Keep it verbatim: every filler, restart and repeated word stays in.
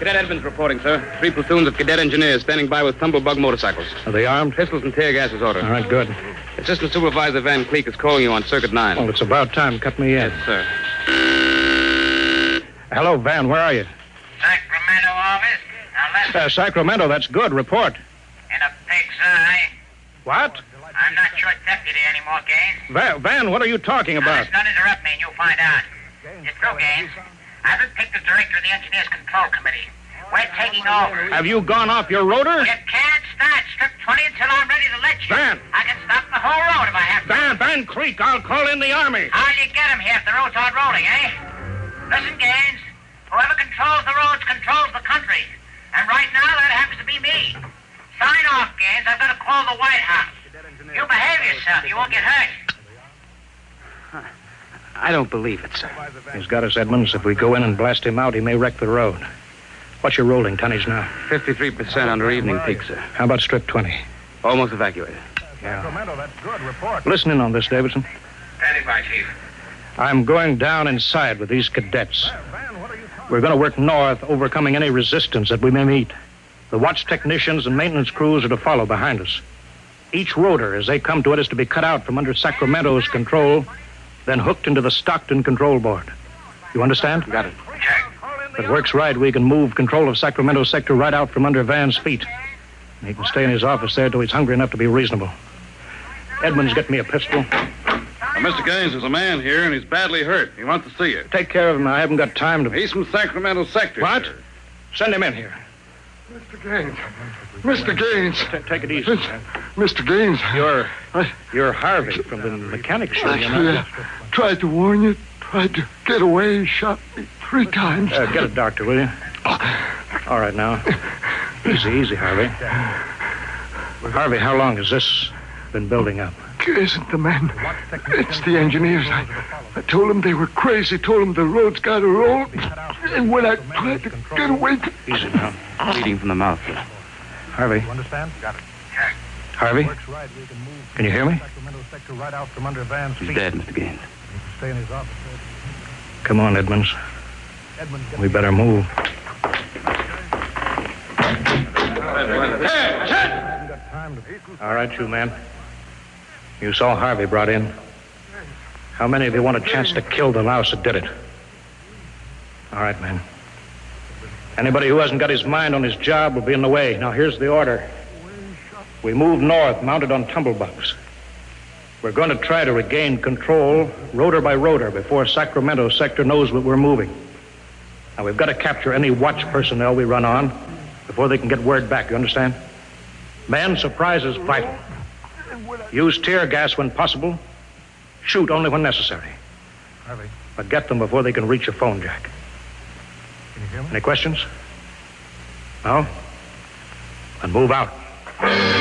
Cadet Edmonds reporting, sir. Three platoons of cadet engineers standing by with tumblebug motorcycles. Are they armed? Pistols and tear gas is ordered. All right, good. Assistant Supervisor Van Cleek is calling you on Circuit nine. Well, it's about time. Cut me in. Yes, sir. Hello, Van. Where are you? Sacramento office. Now listen. Uh, Sacramento. That's good. Report. In a pig's eye. What? I'm not your deputy anymore, Gaines. Va- Van, what are you talking Now, about? listen, don't interrupt me and you'll find out. It's true, Gaines. I've been picked as director of the Engineers Control Committee. We're taking over. Have you gone off your rotor? You can't start strip twenty until I'm ready to let you. Van! I can stop the whole road if I have to. Van, Van Creek, I'll call in the Army. How'll you get him here if the roads aren't rolling, eh? Listen, Gaines. Whoever controls the roads controls the country. And right now, that happens to be me. Sign off, Gaines. I've got to call the White House. You behave yourself. You won't get hurt. I don't believe it, sir. He's got us, Edmonds. If we go in and blast him out, he may wreck the road. What's your rolling tonnage now? fifty-three percent under evening peak, sir. How about strip twenty? Almost evacuated. Yeah. That's good. Report. Listen in on this, Davidson. Standing by, Chief. I'm going down inside with these cadets. We're going to work north, overcoming any resistance that we may meet. The watch technicians and maintenance crews are to follow behind us. Each rotor, as they come to it, is to be cut out from under Sacramento's control, then hooked into the Stockton control board. You understand? Got it. If it works right, we can move control of Sacramento sector right out from under Van's feet. And he can stay in his office there till he's hungry enough to be reasonable. Edmonds, get me a pistol. Now, Mister Gaines, there's a man here, and he's badly hurt. He wants to see you. Take care of him. I haven't got time to... He's from Sacramento sector, What? sir. Send him in here. Mister Gaines. Mister Gaines. T- take it easy. man. Mister Gaines. You're... I, You're Harvey from the mechanic show, you I know. uh, tried to warn you, tried to get away, shot me three times. Uh, get a doctor, will you? All right, now. Easy, easy, Harvey. Harvey, how long has this been building up? It isn't the men. It's the engineers. I, I told them they were crazy, told them the road's got to roll. And when I tried to get away... To... Easy now. Bleeding from the mouth, sir. Harvey. Understand? Got it. Harvey? Works right. We can move Can you hear me? Sacramento sector right out from under Van's He's feet. dead, Mister Gaines. He can stay in his office. Come on, Edmonds. Edmonds, get We better move. All right, you man. You saw Harvey brought in. How many of you want a chance to kill the louse that did it? All right, man. Anybody who hasn't got his mind on his job will be in the way. Now, here's the order. We move north, mounted on tumblebugs. We're going to try to regain control, rotor by rotor, before Sacramento sector knows what we're moving. Now, we've got to capture any watch personnel we run on before they can get word back, you understand? Man, surprise is vital. Use tear gas when possible. Shoot only when necessary. Harvey, But get them before they can reach a phone jack. can you hear me? Any questions? No? Then move out.